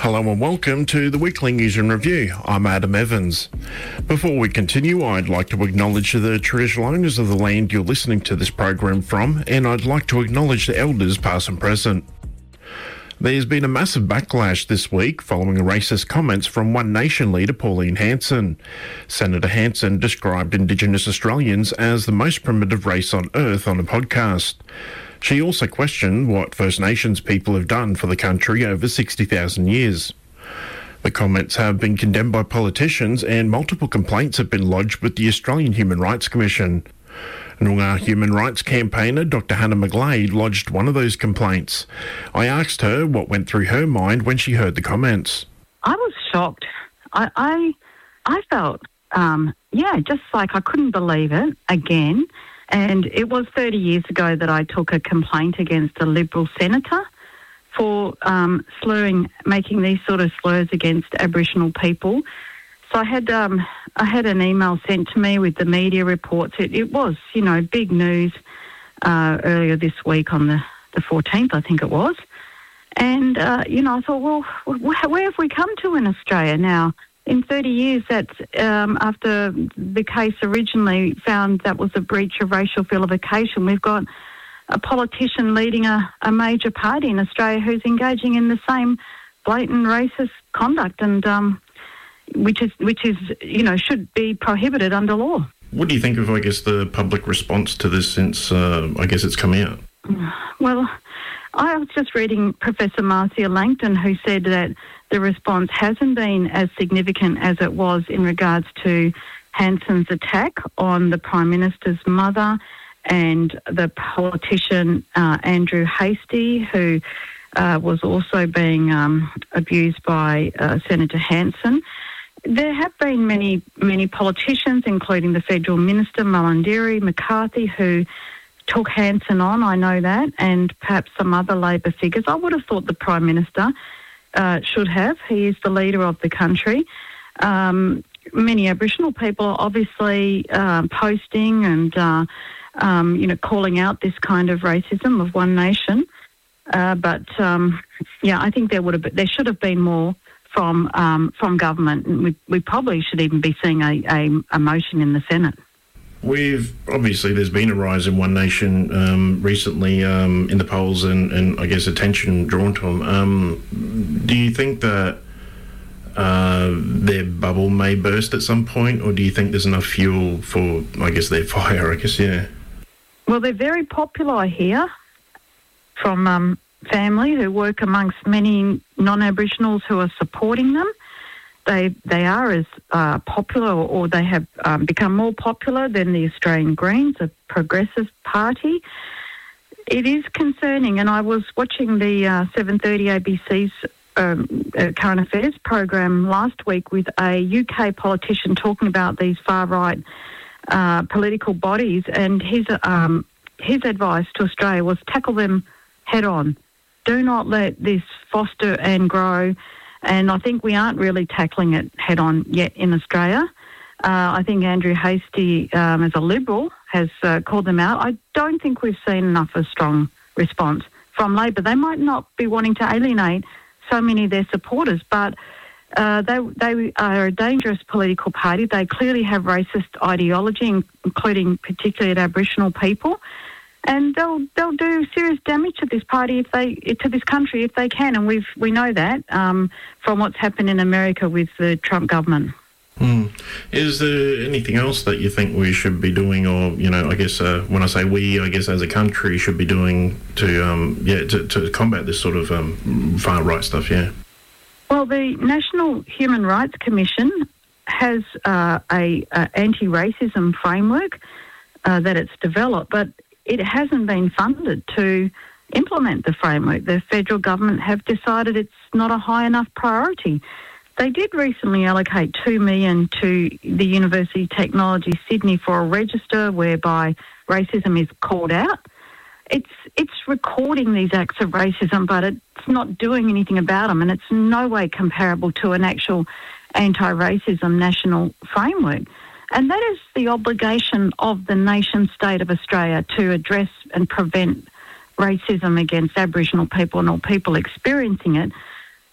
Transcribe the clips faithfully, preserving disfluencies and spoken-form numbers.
Hello and welcome to the Weekly News and Review. I'm Adam Evans. Before we continue, I'd like to acknowledge the traditional owners of the land you're listening to this program from, and I'd like to acknowledge the elders past and present. There's been a massive backlash this week following racist comments from One Nation leader Pauline Hanson. Senator Hanson described Indigenous Australians as the most primitive race on earth on a podcast. She also questioned what First Nations people have done for the country over sixty thousand years. The comments have been condemned by politicians and multiple complaints have been lodged with the Australian Human Rights Commission. Noongar human rights campaigner Doctor Hannah McGlade lodged one of those complaints. I asked her what went through her mind when she heard the comments. I was shocked. I I, I felt, um, yeah, just like I couldn't believe it again. And it was thirty years ago that I took a complaint against a Liberal senator for um, slurring, making these sort of slurs against Aboriginal people. So I had um, I had an email sent to me with the media reports. It, it was, you know, big news uh, earlier this week on the, the fourteenth, I think it was. And, uh, you know, I thought, well, wh- where have we come to in Australia now? In thirty years, that's um, after the case originally found that was a breach of racial vilification, we've got a politician leading a, a major party in Australia who's engaging in the same blatant racist conduct, and um, which is which is you know should be prohibited under law. What do you think of, I guess, the public response to this since uh, I guess it's come out? Well, I was just reading Professor Marcia Langton, who said that the response hasn't been as significant as it was in regards to Hanson's attack on the Prime Minister's mother and the politician uh, Andrew Hastie, who uh, was also being um, abused by uh, Senator Hanson. There have been many, many politicians, including the Federal Minister, Mullindiri, McCarthy, who took Hanson on, I know that, and perhaps some other Labor figures. I would have thought the Prime Minister uh, should have. He is the leader of the country. Um, many Aboriginal people are obviously uh, posting and, uh, um, you know, calling out this kind of racism of One Nation. Uh, but, um, yeah, I think there would have been, there should have been more from um, from government. And we, we probably should even be seeing a, a, a motion in the Senate. We've obviously there's been a rise in One Nation um, recently um, in the polls, and, and I guess attention drawn to them. Um, do you think that uh, their bubble may burst at some point, or do you think there's enough fuel for, I guess, their fire? I guess, yeah. Well, they're very popular here from um, family who work amongst many non-Aboriginals who are supporting them. They they are as uh, popular, or they have um, become more popular than the Australian Greens, a progressive party. It is concerning, and I was watching the uh, seven thirty A B C's um, uh, current affairs program last week with a U K politician talking about these far-right uh, political bodies, and his um, his advice to Australia was tackle them head-on. Do not let this foster and grow. And I think we aren't really tackling it head-on yet in Australia. Uh, I think Andrew Hastie, um, as a Liberal, has uh, called them out. I don't think we've seen enough of a strong response from Labor. They might not be wanting to alienate so many of their supporters, but uh, they they are a dangerous political party. They clearly have racist ideology, including particularly at Aboriginal people. And they'll they'll do serious damage to this party if they to this country if they can, and we've we know that um, from what's happened in America with the Trump government. Hmm. Is there anything else that you think we should be doing, or you know, I guess uh, when I say we, I guess as a country should be doing to um, yeah to, to combat this sort of um, far right stuff? Yeah. Well, the National Human Rights Commission has uh, a, a anti-racism framework uh, that it's developed, but it hasn't been funded to implement the framework. The federal government have decided it's not a high enough priority. They did recently allocate two million dollars to the University of Technology Sydney for a register whereby racism is called out. It's it's recording these acts of racism, but it's not doing anything about them, and it's in no way comparable to an actual anti-racism national framework. And that is the obligation of the nation-state of Australia to address and prevent racism against Aboriginal people and all people experiencing it.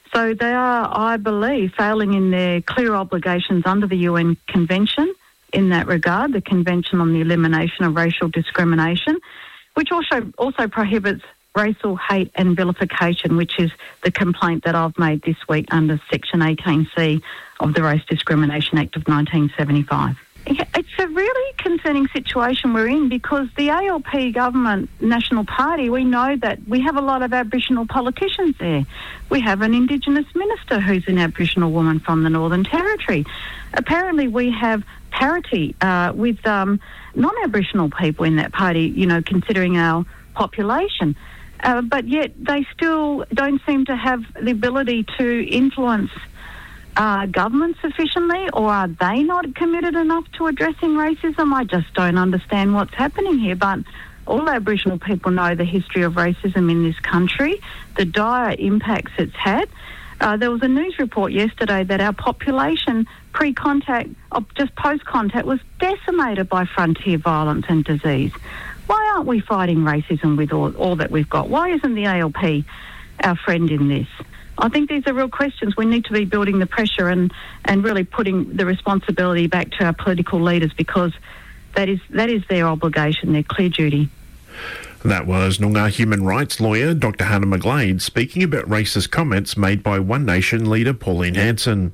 So they are, I believe, failing in their clear obligations under the U N Convention in that regard, the Convention on the Elimination of Racial Discrimination, which also also prohibits racial hate and vilification, which is the complaint that I've made this week under Section eighteen C of the Race Discrimination Act of nineteen seventy-five. It's a really concerning situation we're in because the A L P government National Party, we know that we have a lot of Aboriginal politicians there. We have an Indigenous minister who's an Aboriginal woman from the Northern Territory. Apparently we have parity uh, with um, non-Aboriginal people in that party, you know, considering our population. Uh, but yet they still don't seem to have the ability to influence uh, government sufficiently, or are they not committed enough to addressing racism? I just don't understand what's happening here. But all Aboriginal people know the history of racism in this country, the dire impacts it's had. Uh, there was a news report yesterday that our population pre-contact, or just post-contact, was decimated by frontier violence and disease. Why aren't we fighting racism with all, all that we've got? Why isn't the A L P our friend in this? I think these are real questions. We need to be building the pressure and, and really putting the responsibility back to our political leaders, because that is that is their obligation, their clear duty. That was Noongar human rights lawyer Doctor Hannah McGlade speaking about racist comments made by One Nation leader Pauline Hanson.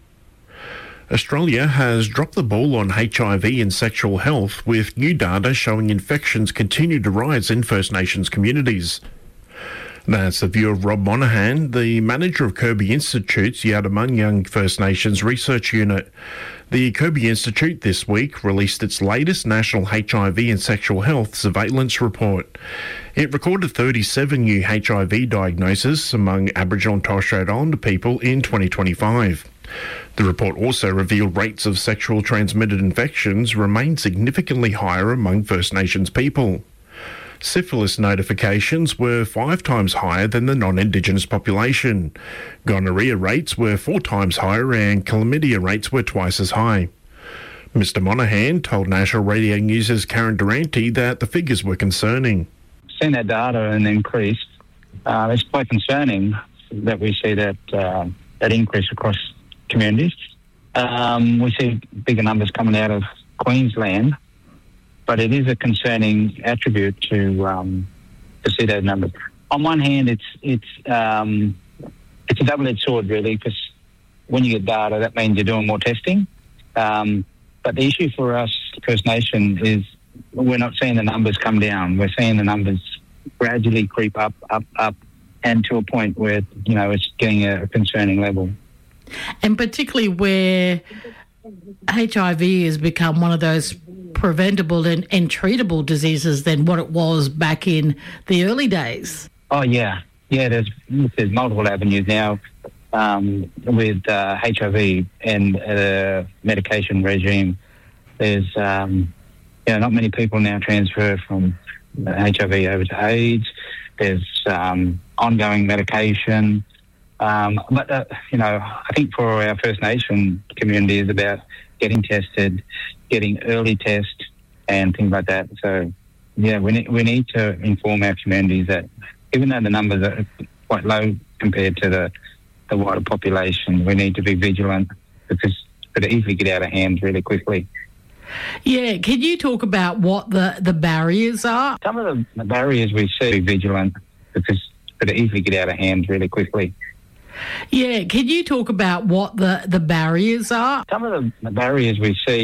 Australia has dropped the ball on H I V and sexual health, with new data showing infections continue to rise in First Nations communities. That's the view of Rob Monaghan, the manager of Kirby Institute's Yadamanyang First Nations Research Unit. The Kirby Institute this week released its latest national H I V and sexual health surveillance report. It recorded thirty-seven new H I V diagnoses among Aboriginal and Torres Strait Islander people in twenty twenty-five. The report also revealed rates of sexual transmitted infections remain significantly higher among First Nations people. Syphilis notifications were five times higher than the non-Indigenous population. Gonorrhea rates were four times higher and chlamydia rates were twice as high. Mister Monaghan told National Radio News' Karen Durante that the figures were concerning. Seeing that data and increase, uh, it's quite concerning that we see that uh, that increase across communities. Um, we see bigger numbers coming out of Queensland, but it is a concerning attribute to um, to see those numbers. On one hand, it's it's um, it's a double-edged sword, really, because when you get data, that means you're doing more testing. Um, but the issue for us, First Nation, is we're not seeing the numbers come down. We're seeing the numbers gradually creep up, up, up, and to a point where, you know, it's getting a concerning level. And particularly where H I V has become one of those preventable and, and treatable diseases than what it was back in the early days. Oh, yeah. Yeah, there's there's multiple avenues now um, with uh, H I V and the medication regime. There's, um, you know, not many people now transfer from H I V over to AIDS. There's um, ongoing medication. Um, but, uh, you know, I think for our First Nation community is about getting tested, getting early tests and things like that. So, yeah, we need, we need to inform our communities that even though the numbers are quite low compared to the, the wider population, we need to be vigilant because it could easily get out of hand really quickly. Yeah, can you talk about what the, the barriers are? Some of the, the barriers we see vigilant because it could easily get out of hand really quickly. Yeah, can you talk about what the, the barriers are? Some of the, the barriers we see